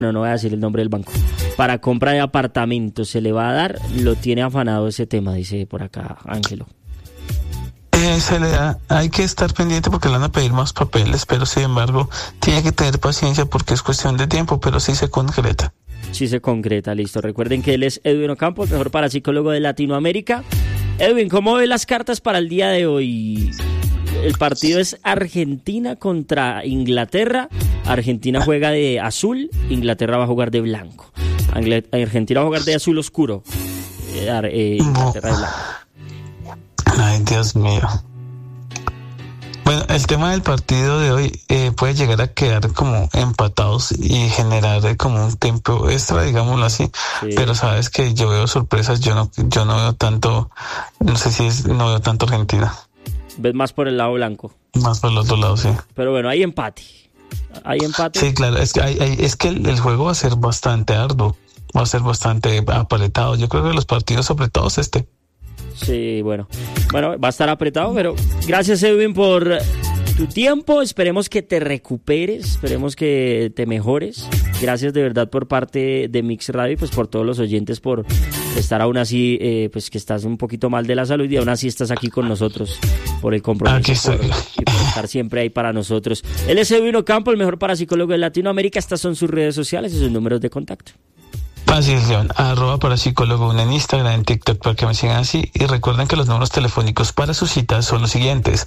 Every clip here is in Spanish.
no voy a decir el nombre del banco, para compra de apartamentos, se le va a dar, lo tiene afanado ese tema, dice por acá Ángelo. Se le da, hay que estar pendiente porque le van a pedir más papeles, pero sin embargo tiene que tener paciencia porque es cuestión de tiempo, pero sí se concreta. Sí se concreta, listo. Recuerden que él es Edwin Ocampo, el mejor parapsicólogo de Latinoamérica. Edwin, ¿cómo ve las cartas para el día de hoy? El partido es Argentina contra Inglaterra. Argentina juega de azul, Inglaterra va a jugar de blanco. Argentina va a jugar de azul oscuro. Inglaterra de blanco. Ay, Dios mío. Bueno, el tema del partido de hoy puede llegar a quedar como empatados y generar como un tiempo extra, digámoslo así. Sí. Pero sabes que yo veo sorpresas, yo no veo tanto, no veo tanto Argentina. ¿Ves más por el lado blanco? Más por el otro lado, sí. Pero bueno, hay empate. ¿Hay empate? Sí, claro, es que el juego va a ser bastante arduo, va a ser bastante apretado. Yo creo que los partidos apretados Sí, bueno, va a estar apretado, pero gracias, Edwin, por tu tiempo. Esperemos que te recuperes, esperemos que te mejores. Gracias de verdad por parte de Mix Radio y pues por todos los oyentes por estar aún así, pues que estás un poquito mal de la salud y aún así estás aquí con nosotros por el compromiso y por estar siempre ahí para nosotros. Él es Edwin Ocampo, el mejor parapsicólogo de Latinoamérica. Estas son sus redes sociales y sus números de contacto. Facilización, @parapsicólogo en Instagram, en TikTok para que me sigan así. Y recuerden que los números telefónicos para sus citas son los siguientes: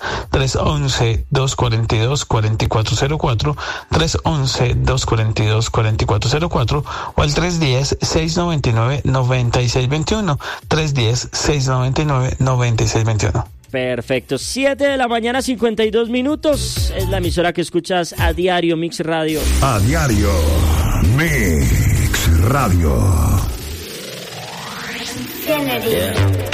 311-242-4404, 311-242-4404 o el 310-699-9621, 310-699-9621. Perfecto, 7 de la mañana, 52 minutos. Es la emisora que escuchas a diario, Mix Radio. A diario, Mix Radio. Kennedy.